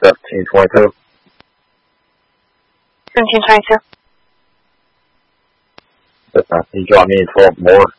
1722. 1722. You want me to pull up more?